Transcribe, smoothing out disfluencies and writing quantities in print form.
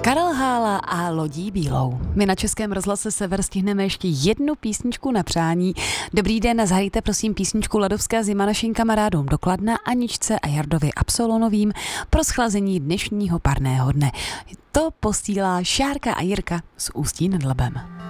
Karel Hála a Lodí bílou. My na Českém rozhlase Sever stihneme ještě jednu písničku na přání. Dobrý den, zahrajte prosím písničku Ladovská zima našim kamarádům do Kladna, Aničce a Jardovi Absolonovým pro schlazení dnešního parného dne. To posílá Šárka a Jirka z Ústí nad Labem.